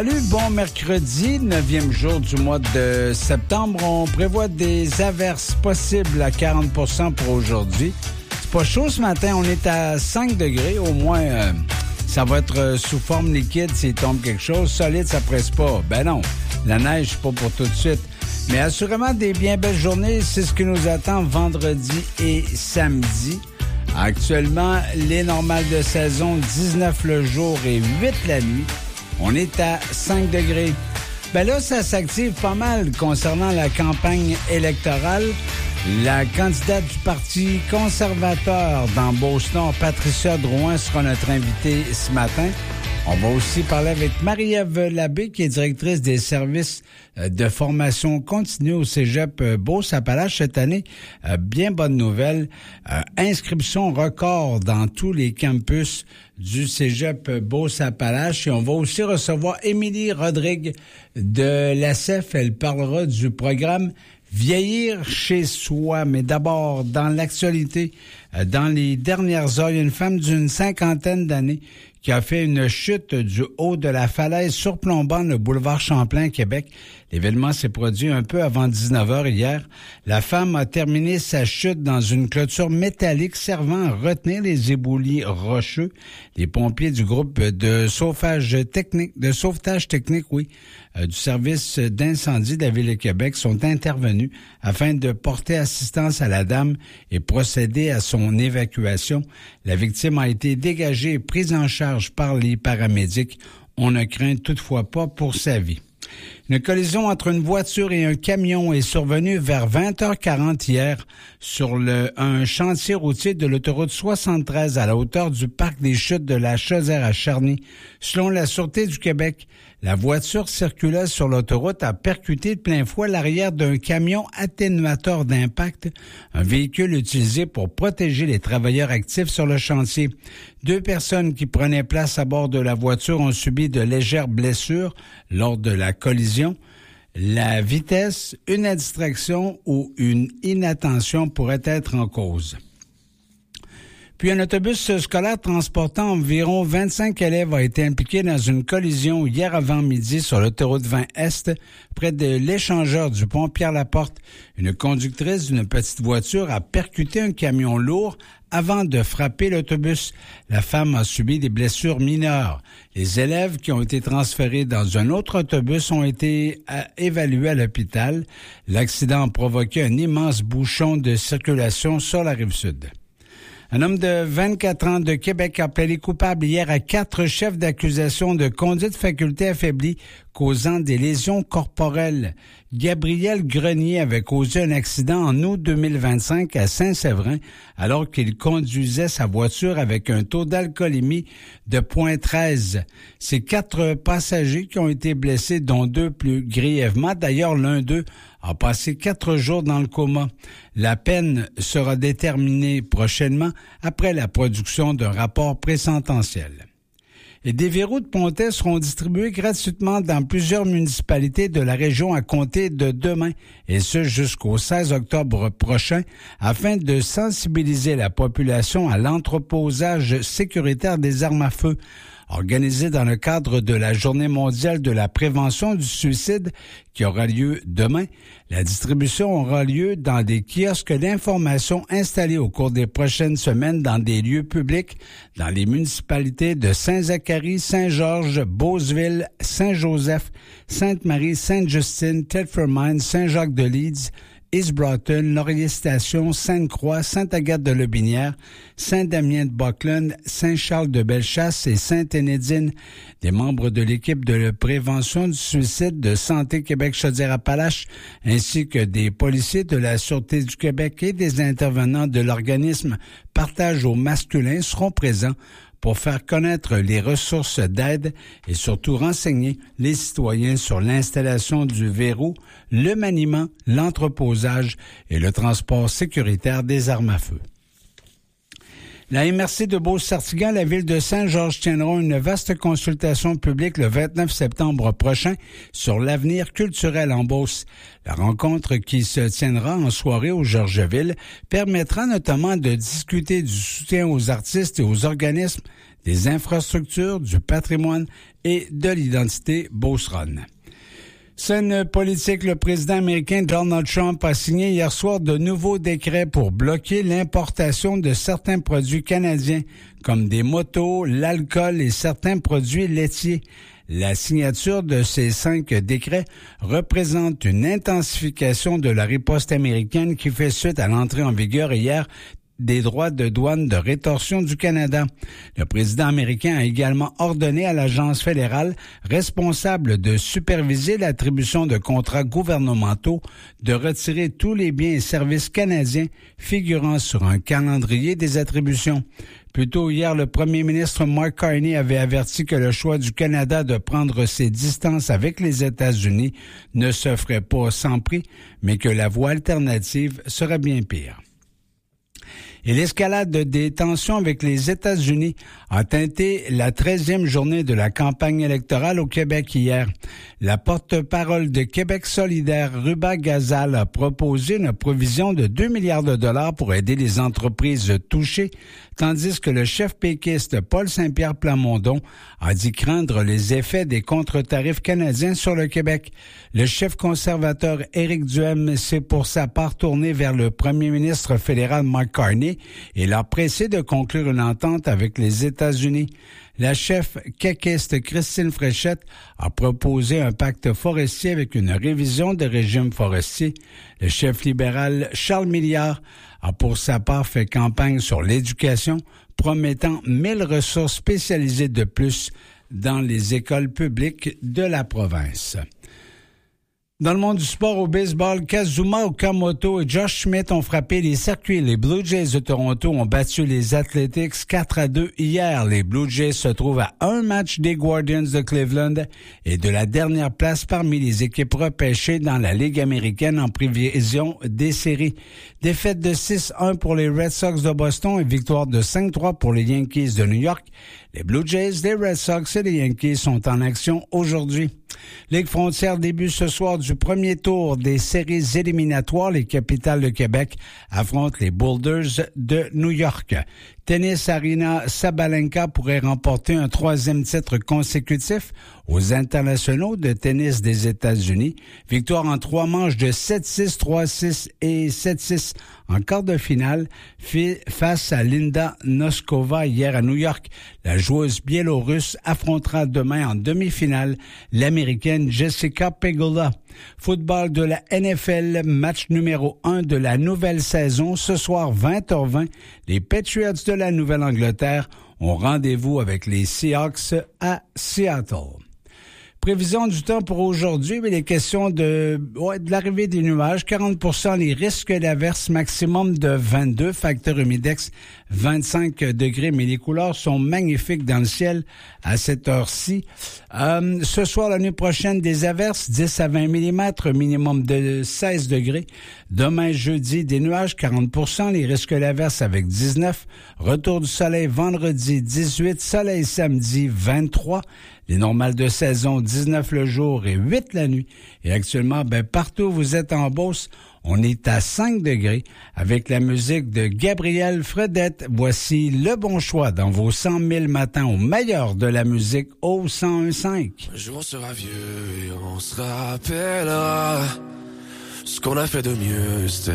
Salut, bon mercredi, 9e jour du mois de septembre. On prévoit des averses possibles à 40% pour aujourd'hui. C'est pas chaud ce matin, on est à 5 degrés. Au moins, ça va être sous forme liquide s'il tombe quelque chose. Solide, ça presse pas. Ben non, la neige, c'est pas pour tout de suite. Mais assurément, des bien belles journées, c'est ce qui nous attend vendredi et samedi. Actuellement, les normales de saison, 19 le jour et 8 la nuit. On est à 5 degrés. Ben là, ça s'active pas mal concernant la campagne électorale. La candidate du Parti conservateur dans Beauce-Nord, Patricia Drouin, sera notre invitée ce matin. On va aussi parler avec Marie-Ève Labbé, qui est directrice des services de formation continue au Cégep Beauce-Appalaches cette année. Bien bonne nouvelle. Inscription record dans tous les campus du Cégep Beauce-Appalaches. Et on va aussi recevoir Émilie Rodrigue de l'ACEF. Elle parlera du programme Vieillir chez soi. Mais d'abord, dans l'actualité, dans les dernières heures, il y a une femme d'une 50aine d'années qui a fait une chute du haut de la falaise surplombant le boulevard Champlain, Québec. L'événement s'est produit un peu avant 19h hier. La femme a terminé sa chute dans une clôture métallique servant à retenir les éboulis rocheux. Les pompiers du groupe de sauvetage technique, du service d'incendie de la Ville de Québec sont intervenus afin de porter assistance à la dame et procéder à son évacuation. La victime a été dégagée et prise en charge par les paramédics. On ne craint toutefois pas pour sa vie. Une collision entre une voiture et un camion est survenue vers 20h40 hier sur un chantier routier de l'autoroute 73 à la hauteur du parc des Chutes de la Chaudière à Charny. Selon la Sûreté du Québec, la voiture circulait sur l'autoroute a percuté de plein fouet l'arrière d'un camion atténuateur d'impact, un véhicule utilisé pour protéger les travailleurs actifs sur le chantier. 2 personnes qui prenaient place à bord de la voiture ont subi de légères blessures lors de la collision. La vitesse, une distraction ou une inattention pourraient être en cause. Puis un autobus scolaire transportant environ 25 élèves a été impliqué dans une collision hier avant-midi sur l'autoroute 20 Est, près de l'échangeur du pont Pierre-Laporte. Une conductrice d'une petite voiture a percuté un camion lourd avant de frapper l'autobus. La femme a subi des blessures mineures. Les élèves qui ont été transférés dans un autre autobus ont été évalués à l'hôpital. L'accident a provoqué un immense bouchon de circulation sur la Rive-Sud. Un homme de 24 ans de Québec a plaidé coupable hier à 4 chefs d'accusation de conduite faculté affaiblie causant des lésions corporelles. Gabriel Grenier avait causé un accident en août 2025 à Saint-Séverin alors qu'il conduisait sa voiture avec un taux d'alcoolémie de 0,13. C'est 4 passagers qui ont été blessés, dont 2 plus grièvement. D'ailleurs, l'un d'eux a passé 4 jours dans le coma. La peine sera déterminée prochainement après la production d'un rapport présententiel. Et des verrous de pontet seront distribués gratuitement dans plusieurs municipalités de la région à compter de demain, et ce jusqu'au 16 octobre prochain, afin de sensibiliser la population à l'entreposage sécuritaire des armes à feu. Organisé dans le cadre de la Journée mondiale de la prévention du suicide qui aura lieu demain, la distribution aura lieu dans des kiosques d'information installés au cours des prochaines semaines dans des lieux publics, dans les municipalités de Saint-Zacharie, Saint-Georges, Beauceville, Saint-Joseph, Sainte-Marie, Sainte-Justine, Telford Mines, Saint-Jacques-de-Leeds, East Broughton, Laurier-Station, Sainte-Croix, Sainte-Agathe-de-Lobinière, Saint-Damien-de-Buckland, Saint-Charles-de-Bellechasse et Sainte-Énédine. Des membres de l'équipe de prévention du suicide de Santé Québec-Chaudière-Appalaches ainsi que des policiers de la Sûreté du Québec et des intervenants de l'organisme Partage au masculin seront présents pour faire connaître les ressources d'aide et surtout renseigner les citoyens sur l'installation du verrou, le maniement, l'entreposage et le transport sécuritaire des armes à feu. La MRC de Beauce-Sartiguan, la ville de Saint-Georges tiendront une vaste consultation publique le 29 septembre prochain sur l'avenir culturel en Beauce. La rencontre qui se tiendra en soirée au Georgeville permettra notamment de discuter du soutien aux artistes et aux organismes des infrastructures, du patrimoine et de l'identité beauceronne. Scène politique, le président américain Donald Trump a signé hier soir de nouveaux décrets pour bloquer l'importation de certains produits canadiens, comme des motos, l'alcool et certains produits laitiers. La signature de ces 5 décrets représente une intensification de la riposte américaine qui fait suite à l'entrée en vigueur hier des droits de douane de rétorsion du Canada. Le président américain a également ordonné à l'agence fédérale responsable de superviser l'attribution de contrats gouvernementaux de retirer tous les biens et services canadiens figurant sur un calendrier des attributions. Plus tôt hier, le premier ministre Mark Carney avait averti que le choix du Canada de prendre ses distances avec les États-Unis ne se ferait pas sans prix, mais que la voie alternative serait bien pire. Et l'escalade des tensions avec les États-Unis a teinté la 13e journée de la campagne électorale au Québec hier. La porte-parole de Québec solidaire, Ruba Gazal, a proposé une provision de 2 milliards de dollars pour aider les entreprises touchées, tandis que le chef péquiste Paul Saint-Pierre Plamondon a dit craindre les effets des contre-tarifs canadiens sur le Québec. Le chef conservateur Éric Duhaime s'est pour sa part tourné vers le premier ministre fédéral Mark Carney et l'a pressé de conclure une entente avec les États-Unis. La chef caquiste Christine Fréchette a proposé un pacte forestier avec une révision des régimes forestiers. Le chef libéral Charles Milliard a pour sa part fait campagne sur l'éducation, promettant 1000 ressources spécialisées de plus dans les écoles publiques de la province. Dans le monde du sport au baseball, Kazuma Okamoto et Josh Schmidt ont frappé les circuits. Les Blue Jays de Toronto ont battu les Athletics 4-2 hier. Les Blue Jays se trouvent à un match des Guardians de Cleveland et de la dernière place parmi les équipes repêchées dans la Ligue américaine en prévision des séries. Défaite de 6-1 pour les Red Sox de Boston et victoire de 5-3 pour les Yankees de New York. Les Blue Jays, les Red Sox et les Yankees sont en action aujourd'hui. Ligue Frontière débute ce soir du premier tour des séries éliminatoires. Les Capitals de Québec affrontent les Boulders de New York. Tennis, Aryna Sabalenka pourrait remporter un 3e titre consécutif aux internationaux de tennis des États-Unis. Victoire en 3 manches de 7-6, 3-6 et 7-6 en quart de finale face à Linda Noskova hier à New York. La joueuse biélorusse affrontera demain en demi-finale l'Américaine Jessica Pegula. Football de la NFL, match numéro 1 de la nouvelle saison. Ce soir, 20h20, les Patriots de la Nouvelle-Angleterre ont rendez-vous avec les Seahawks à Seattle. Prévision du temps pour aujourd'hui, mais les questions de l'arrivée des nuages, 40% les risques d'averse, maximum de 22, facteur humidex 25 degrés, mais les couleurs sont magnifiques dans le ciel à cette heure-ci. Ce soir, la nuit prochaine, des averses, 10 à 20 mm, minimum de 16 degrés. Demain, jeudi, des nuages, 40%, les risques d'averse avec 19. Retour du soleil vendredi, 18, soleil samedi, 23. Les normales de saison, 19 le jour et 8 la nuit. Et actuellement, partout où vous êtes en Beauce, on est à 5 degrés avec la musique de Gabriel Fredette. Voici le bon choix dans vos 100 000 matins au meilleur de la musique au 101.5. Un jour on sera vieux et on se rappellera ce qu'on a fait de mieux.